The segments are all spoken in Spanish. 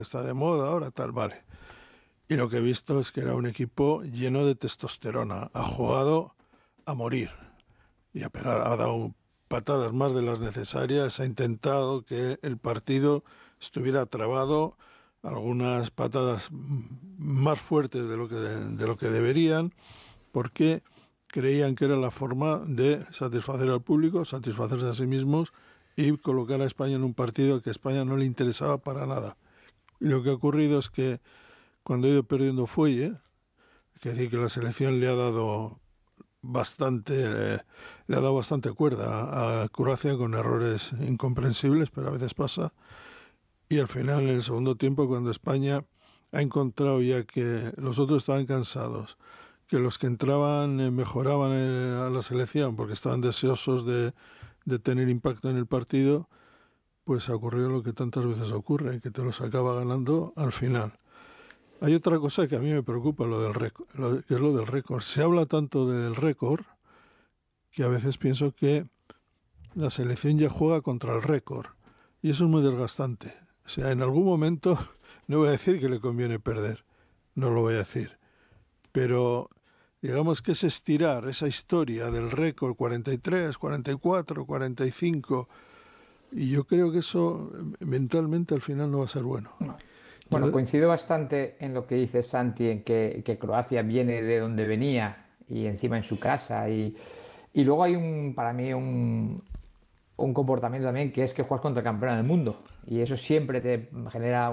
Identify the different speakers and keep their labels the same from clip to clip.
Speaker 1: está de moda ahora, tal, vale. Y lo que he visto es que era un equipo lleno de testosterona, ha jugado a morir y a pegar, ha dado patadas más de las necesarias, ha intentado que el partido estuviera trabado, algunas patadas más fuertes de lo que deberían, porque creían que era la forma de satisfacer al público, satisfacerse a sí mismos y colocar a España en un partido que a España no le interesaba para nada. Y lo que ha ocurrido es que cuando ha ido perdiendo fuelle, es decir, que la selección le ha dado bastante cuerda a Croacia con errores incomprensibles, pero a veces pasa. Y al final, en el segundo tiempo, cuando España ha encontrado ya que los otros estaban cansados, que los que entraban mejoraban a la selección porque estaban deseosos de tener impacto en el partido, pues ha ocurrido lo que tantas veces ocurre, que te los acaba ganando al final. Hay otra cosa que a mí me preocupa, lo del récord, que es lo del récord. Se habla tanto del récord que a veces pienso que la selección ya juega contra el récord y eso es muy desgastante. O sea, en algún momento, no voy a decir que le conviene perder, no lo voy a decir, pero digamos que es estirar esa historia del récord 43, 44, 45 y yo creo que eso mentalmente al final no va a ser bueno.
Speaker 2: Bueno, coincido bastante en lo que dice Santi, en que Croacia viene de donde venía y encima en su casa. Y luego hay para mí un comportamiento también que es que juegas contra el campeón del mundo. Y eso siempre te genera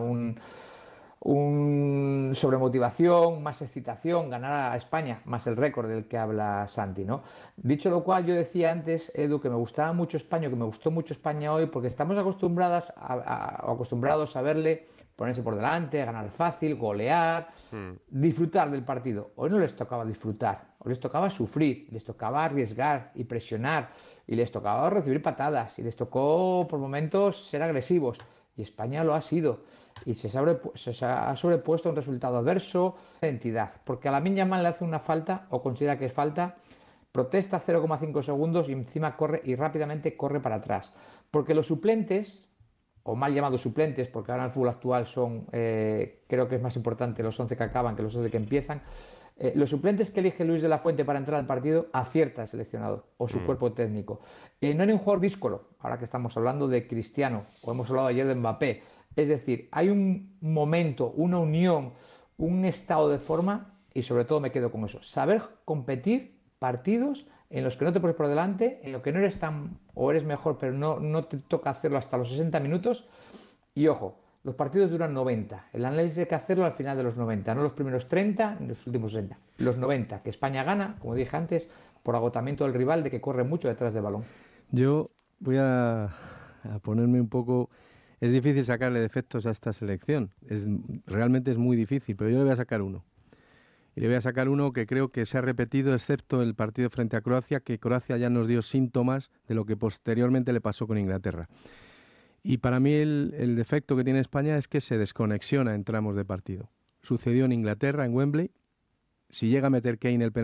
Speaker 2: un sobremotivación, más excitación, ganar a España, más el récord del que habla Santi, ¿no? Dicho lo cual, yo decía antes, Edu, que me gustaba mucho España, que me gustó mucho España hoy, porque estamos acostumbrados a verle ponerse por delante, ganar fácil, golear, disfrutar del partido. Hoy no les tocaba disfrutar, hoy les tocaba sufrir, les tocaba arriesgar y presionar, y les tocaba recibir patadas, y les tocó por momentos ser agresivos. Y España lo ha sido. Y se ha sobrepuesto a un resultado adverso de entidad. Porque a Lamine Yamal le hace una falta, o considera que es falta, protesta 0,5 segundos y encima corre y rápidamente corre para atrás. Porque los suplentes, o mal llamados suplentes, porque ahora en el fútbol actual son, creo que es más importante los 11 que acaban que los 11 que empiezan, los suplentes que elige Luis de la Fuente para entrar al partido acierta el seleccionador o su cuerpo técnico. No era un jugador díscolo, ahora que estamos hablando de Cristiano, o hemos hablado ayer de Mbappé. Es decir, hay un momento, una unión, un estado de forma, y sobre todo me quedo con eso, saber competir partidos en los que no te pones por delante, en los que no eres tan o eres mejor, pero no te toca hacerlo hasta los 60 minutos. Y ojo, los partidos duran 90. El análisis hay que hacerlo al final de los 90, no los primeros 30 ni los últimos 60. Los 90, que España gana, como dije antes, por agotamiento del rival de que corre mucho detrás del balón.
Speaker 3: Yo voy a ponerme un poco... Es difícil sacarle defectos a esta selección. Realmente es muy difícil, pero yo le voy a sacar uno. Y le voy a sacar uno que creo que se ha repetido, excepto el partido frente a Croacia, que Croacia ya nos dio síntomas de lo que posteriormente le pasó con Inglaterra. Y para mí el defecto que tiene España es que se desconexiona en tramos de partido. Sucedió en Inglaterra, en Wembley. Si llega a meter Kane el penalti